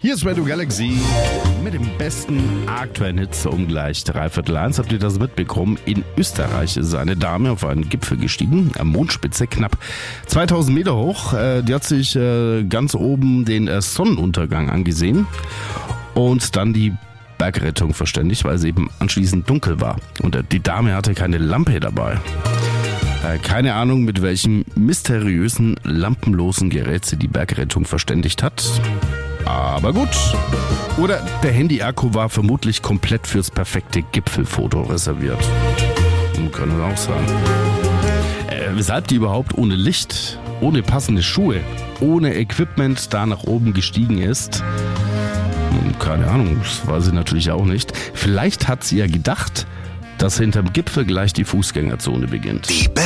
Hier ist Radio Galaxy mit dem besten aktuellen Hits um gleich 1:15. Habt ihr das mitbekommen? In Österreich ist eine Dame auf einen Gipfel gestiegen, am Mondspitze, knapp 2000 Meter hoch. Die hat sich ganz oben den Sonnenuntergang angesehen und dann die Bergrettung verständigt, weil es eben anschließend dunkel war. Und die Dame hatte keine Lampe dabei. Keine Ahnung, mit welchem mysteriösen, lampenlosen Gerät sie die Bergrettung verständigt hat. Aber gut. Oder der Handy-Akku war vermutlich komplett fürs perfekte Gipfelfoto reserviert. Kann es auch sein. Weshalb die überhaupt ohne Licht, ohne passende Schuhe, ohne Equipment da nach oben gestiegen ist? Keine Ahnung, das weiß ich natürlich auch nicht. Vielleicht hat sie ja gedacht, dass hinterm Gipfel gleich die Fußgängerzone beginnt.